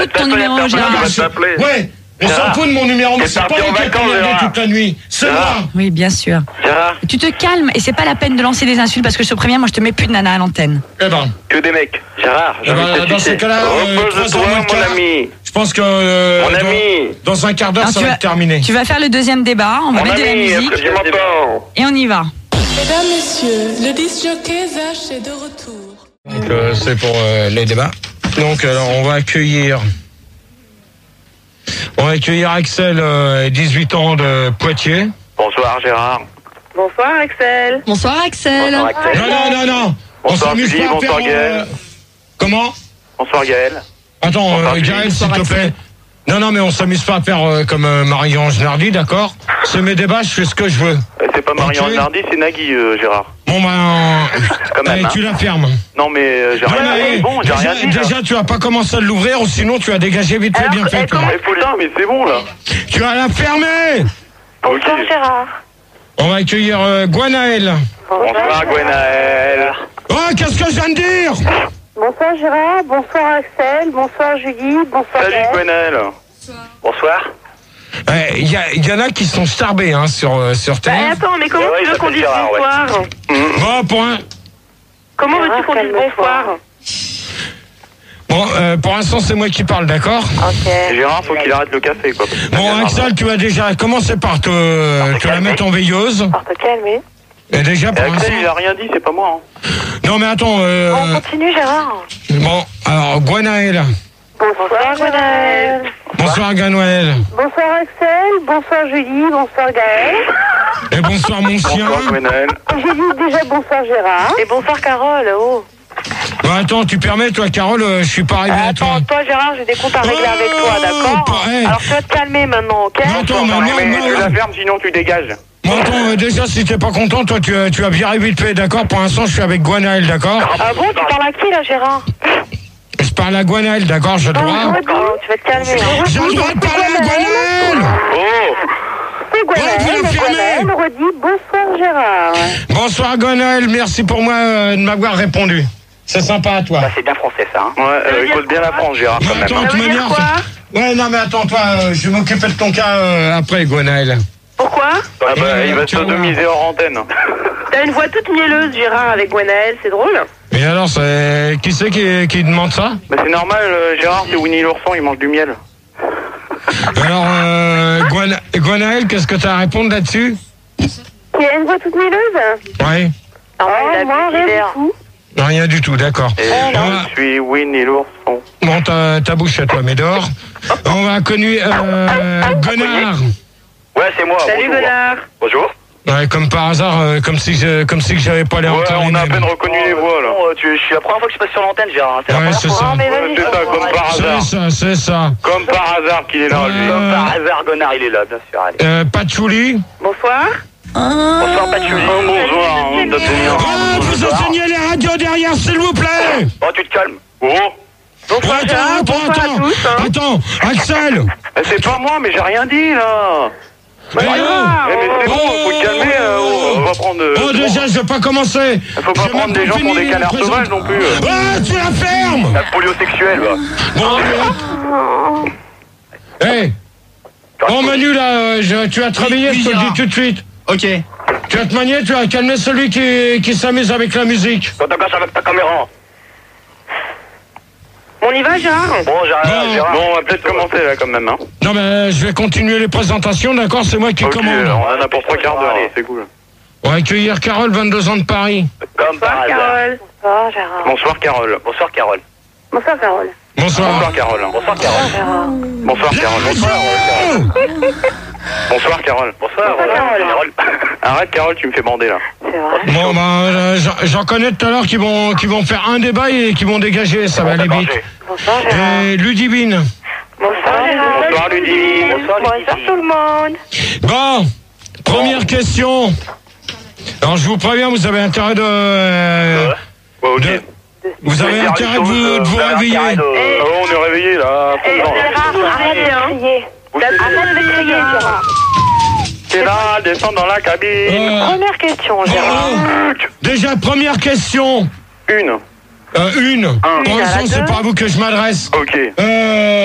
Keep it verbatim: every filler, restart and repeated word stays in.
de ton numéro, Gérard. Ouais. On s'en fout de mon numéro, mais c'est pas moi qui ai regardé toute la nuit. C'est moi. Oui, bien sûr. Gérard. Tu te calmes et c'est pas la peine de lancer des insultes parce que je te préviens, moi je te mets plus de nana à l'antenne. Eh ben. Que des mecs. Gérard, Eh ben, dans ce cas-là, euh, repose-toi, mon ami. Je pense que euh, Mon dans, ami. dans un quart d'heure, Alors, ça tu va vas- être terminé. Tu vas faire le deuxième débat, on va Mon mettre de la ami, musique est-ce que tu m'entends? et on y va. Mesdames, messieurs, le disc jockey Zach est de retour. Donc euh, c'est pour euh, les débats. Donc alors on va accueillir on va accueillir Axel, euh, dix-huit ans de Poitiers. Bonsoir, Gérard. Bonsoir Axel. Bonsoir Axel. Bonsoir, Axel. Non non non non. On Bonsoir, s'amuse Julie, pas à faire. bonsoir, Gaël. euh, Comment? Bonsoir, Gaël. Attends, Bonsoir, euh, Julie. Gaël, s'il Bonsoir, te plaît. Axel. Non non mais on s'amuse pas à faire euh, comme euh, Marie-Ange Nardi, d'accord? C'est mes débats, je fais ce que je veux. Euh, C'est pas Marion Ok. Nardi, c'est Nagui, euh, Gérard. Bon ben, Quand même, allez, hein. tu la fermes. Non, mais euh, j'ai Non, rien mais, dit. Bon, j'ai déjà, rien dit. là. déjà, tu vas pas commencer à l'ouvrir, ou sinon tu vas dégager vite fait, Alors, bien fait. eh, toi. comment- Mais putain, mais c'est bon, là. Tu vas la fermer. Bonsoir Ok. Gérard. On va accueillir euh, Gwenaël. Bonsoir, Gwenaël. Oh, qu'est-ce que je viens de dire? Bonsoir Gérard, bonsoir Axel, bonsoir Julie, bonsoir Salut, Gaël. Gwenaël. Bonsoir. Il y, a- y en a qui sont starbés hein, sur, euh, sur Bah, Terre. attends, mais comment Ouais, tu il veux qu'on s'appelle dise Gérard, ouais. bonsoir Bon, pour, un- Comment veux-tu Gérard, qu'on dise calme-toi. bonsoir bon, euh, pour l'instant, c'est moi qui parle, d'accord? Ok. Gérard, faut qu'il arrête le café, quoi. Bon, Axel, tu vas déjà commencer par te, te la mettre en veilleuse. Pour te calmer. Et déjà, Et pour Axel, il l'instant... a rien dit, c'est pas moi. Hein. Non, mais attends. Euh, On continue, Gérard. bon, alors, Gwenaël. Bonsoir, Gwenaël. Bonsoir, Gwenaël. Bonsoir Axel, bonsoir Julie, bonsoir Gaël. Et bonsoir, mon chien. Bonsoir, Gwenaël. J'ai dit déjà bonsoir Gérard. Et bonsoir, Carole. Oh. Bon, attends, tu permets, toi, Carole, euh, je suis pas arrivé à toi. Attends, toi, Gérard, j'ai des comptes à régler avec toi, d'accord? Oh, hey. Alors, tu vas te calmer maintenant, ok? Non, attends, mais Non, moi, mais moi, tu la fermes, sinon tu dégages. moi, attends, euh, déjà, si t'es pas content, toi, tu, euh, tu vas virer vite fait, d'accord? Pour l'instant, je suis avec Gwenaël, d'accord? Ah bon, tu parles à qui, là, Gérard? Je parle à Gwenaël, d'accord? J'ai le droit? Oh, tu vas te calmer, hein. J'ai le droit de parler à Gwenaël! Oh. C'est Ouais, Gwenaël, vous la fermez. Gwenaël redit bonsoir Gérard. Bonsoir, Gwenaël, merci pour moi euh, de m'avoir répondu. C'est sympa à toi. C'est bien français, ça. Hein. Ouais, euh, écoute bien la France, Gérard, Mais quand même. attends, hein. de toute veut dire manière, quoi c'est- Ouais, non, mais attends, toi, euh, je vais m'occuper de ton cas euh, après, Gwenaël. Pourquoi Ah bah, Ouais, il va tu se vois. sodomiser hors antenne. T'as une voix toute mielleuse Gérard avec Gwenaël, c'est drôle. Et alors, c'est qui c'est qui, qui demande ça? Bah, c'est normal, euh, Gérard, c'est Winnie l'ourson, il mange du miel. Alors, euh, Gwen- Gwenaël, qu'est-ce que tu as à répondre là-dessus? Qui a une voix toute mielleuse. Ouais, Ah, il a Oh, moi bu rien d'hiver. du tout. rien du tout, d'accord. Et Ah. je suis Winnie l'ourson. Bon, ta, ta bouche à toi, Médor. On va connu euh, Gonard. Ouais, c'est moi. Salut bonjour. Gonard. Bonjour. Ouais, comme par hasard, euh, comme si je, comme si que j'avais pas les Ouais, encore on les a à mêmes. peine reconnu les voix, là. Je suis la première fois que je passe sur l'antenne, Gérard. C'est la Ouais, première c'est fois. ça. Oh, mais Ouais, vas-y, c'est ça, Gérard. comme par hasard. C'est ça, c'est ça. Comme par hasard qu'il est là, lui. Euh, Comme par hasard, Gonard, il est là, bien sûr. Allez. Euh, Patchouli. Bonsoir. Bonsoir, Patchouli. Oh, bonsoir, hein, d'obtenir. Ah, vous enseignez les radios derrière, s'il vous plaît. Oh, tu te calmes. Oh. Bonsoir Attends, Gérard, attends, bonsoir à attends. tous. hein. Attends, Axel. Eh, c'est pas moi, mais j'ai rien dit, là. Eh, oh. Eh, mais c'est bon, faut te calmer. euh, oh, on va prendre. euh, Oh, c'est bon. déjà, je vais pas commencer. Faut pas J'ai prendre même des gens fini pour des les canards présent- sauvages non plus. euh. Ah, tu la fermes. La polio sexuelle, va. Bon, allez. Hey. Bon, Manu, là, euh, je- tu as travaillé, Oui, je te le Gérard. dis tout de suite. Ok. Tu vas te manier, tu vas calmer celui qui, qui s'amuse avec la musique. Quand t'as casse avec ta caméra. On y va Gérard? Bon, Gérard, Non. Gérard. Bon, on va peut-être commencer là quand même. Hein. Non, mais euh, je vais continuer les présentations, d'accord? C'est moi qui Ok, commande. on en a pour trois quarts d'heure, Allez. hein, c'est cool. On va accueillir Carole, vingt-deux ans de Paris. Comme par Bonsoir hasard. Carole. Bonsoir, Gérard. Bonsoir Carole. Bonsoir, Carole. Bonsoir Carole. Bonsoir. Bonsoir Carole. Bonsoir, Carole. Gérard. Bonsoir Carole. Bonsoir Carole. Bonsoir Carole. Bonsoir, Carole. Arrête Carole, tu me fais bander là. C'est vrai. Bon, ben, euh, j'en- j'en connais tout à l'heure qui vont, qui vont faire un débat et qui vont dégager, ça va aller vite. Bonsoir, Gérard. Et Ludivine. Bonsoir, Gérard. Bonsoir Ludivine. Bonsoir, Bonsoir, tout le monde. Bon, première question. Alors, je vous préviens, vous avez intérêt de... euh, Ouais, ok. de- vous avez intérêt de vous, de vous réveiller. Oh, on est réveillé là. Eh, Gérard, arrête hein. de crier. Arrête de crier, Gérard. C'est là, descends dans la cabine. Euh, Première question, oh, Gérard. oh. Déjà, première question. Une. Euh, une. Pour Une à la l'instant, c'est deux. pas à vous que je m'adresse. Ok. Euh...